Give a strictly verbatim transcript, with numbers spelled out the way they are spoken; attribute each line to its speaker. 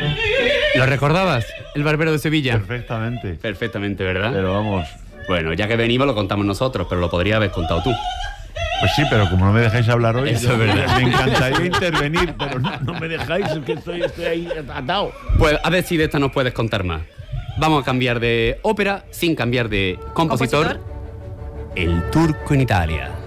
Speaker 1: ¿Lo recordabas? El barbero de Sevilla.
Speaker 2: Perfectamente.
Speaker 1: Perfectamente, ¿verdad?
Speaker 2: Pero vamos...
Speaker 1: Bueno, ya que venimos lo contamos nosotros, pero lo podría haber contado tú.
Speaker 2: Pues sí, pero como no me dejáis hablar hoy,
Speaker 1: Eso es verdad.
Speaker 2: me encantaría intervenir, pero no, no me dejáis, es que estoy, estoy ahí atado.
Speaker 1: Pues a ver si de esta nos puedes contar más. Vamos a cambiar de ópera sin cambiar de compositor.
Speaker 3: ¿Compositor?
Speaker 1: El Turco en Italia.